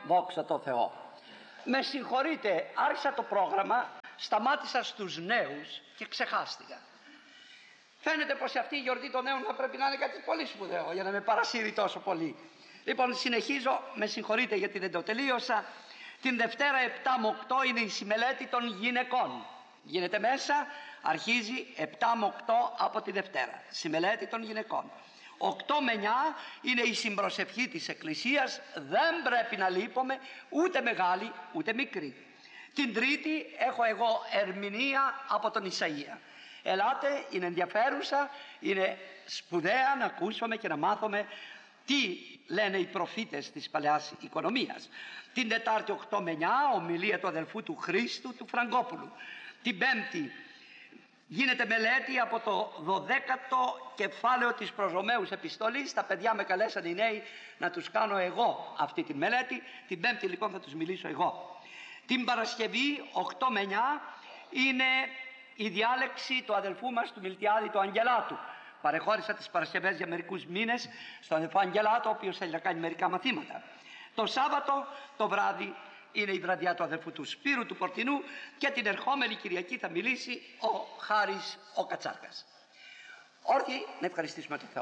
Δόξα τω Θεώ. Με συγχωρείτε, άρχισα το πρόγραμμα, σταμάτησα στους νέους και ξεχάστηκα. Φαίνεται πως αυτή η γιορτή των νέων θα πρέπει να είναι κάτι πολύ σπουδαίο για να με παρασύρει τόσο πολύ. Λοιπόν, συνεχίζω, με συγχωρείτε γιατί δεν το τελείωσα. Την Δευτέρα 7 με 8 είναι η συμμελέτη των γυναικών. Γίνεται μέσα, αρχίζει 7 με 8 από τη Δευτέρα. Συμμελέτη των γυναικών. 8 με 9 είναι η συμπροσευχή της Εκκλησίας, δεν πρέπει να λείπουμε ούτε μεγάλη ούτε μικρή. Την Τρίτη έχω εγώ ερμηνεία από τον Ισαΐα. Ελάτε, είναι ενδιαφέρουσα, είναι σπουδαία να ακούσουμε και να μάθουμε τι λένε οι προφήτες της Παλαιάς Οικονομίας. Την Τετάρτη 8 με 9 ομιλία του αδελφού του Χρήστου του Φραγκόπουλου. Την Πέμπτη γίνεται μελέτη από το 12ο κεφάλαιο της προς Ρωμαίους επιστολής. Τα παιδιά με καλέσαν οι νέοι να τους κάνω εγώ αυτή τη μελέτη. Την Πέμπτη λοιπόν θα τους μιλήσω εγώ. Την Παρασκευή 8 με 9 είναι η διάλεξη του αδελφού μας του Μιλτιάδη του Αγγελάτου. Παρεχώρησα τις Παρασκευές για μερικούς μήνες στον αδελφό Αγγελάτο, ο οποίος θέλει να κάνει μερικά μαθήματα. Το Σάββατο το βράδυ είναι η βραδιά του αδελφού του Σπύρου του Πορτινού και την ερχόμενη Κυριακή θα μιλήσει ο Χάρης ο Κατσάρκας. Όρθιοι να ευχαριστήσουμε τον Θεό.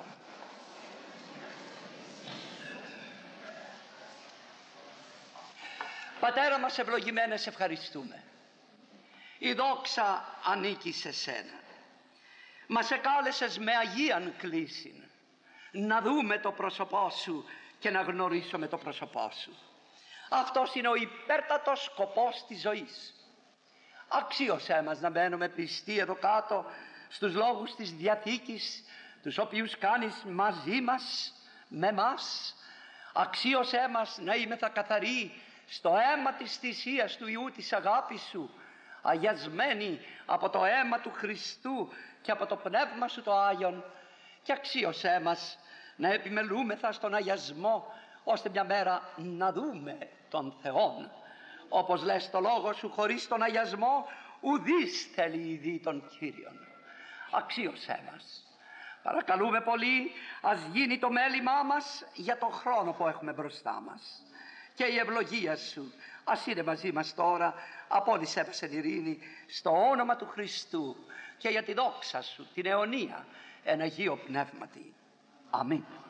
Πατέρα μας ευλογημένε, σε ευχαριστούμε. Η δόξα ανήκει σε σένα. Μας εκάλεσες με αγίαν κλήσιν να δούμε το πρόσωπό σου και να γνωρίσουμε το πρόσωπό σου. Αυτός είναι ο υπέρτατος σκοπός της ζωής. Αξίωσέ μας να μένουμε πιστοί εδώ κάτω στους λόγους της Διαθήκης, τους οποίους κάνεις μαζί μας, με μας. Αξίωσέ μας να είμεθα καθαροί στο αίμα της θυσίας του Υιού της αγάπης σου, αγιασμένοι από το αίμα του Χριστού και από το πνεύμα σου το Άγιον, και αξίωσέ μας να επιμελούμεθα στον αγιασμό, ώστε μια μέρα να δούμε τον Θεόν. Όπως λες το λόγο σου, χωρίς τον αγιασμό ουδείς θέλει ειδεί τον Κύριον. Αξίωσέ μας. Παρακαλούμε πολύ, ας γίνει το μέλημά μας για τον χρόνο που έχουμε μπροστά μας. Και η ευλογία σου ας είναι μαζί μας τώρα, απόλυσέ μας εν ειρήνη, στο όνομα του Χριστού και για τη δόξα σου, την αιωνία, εν Αγίο Πνεύματι. Αμήν.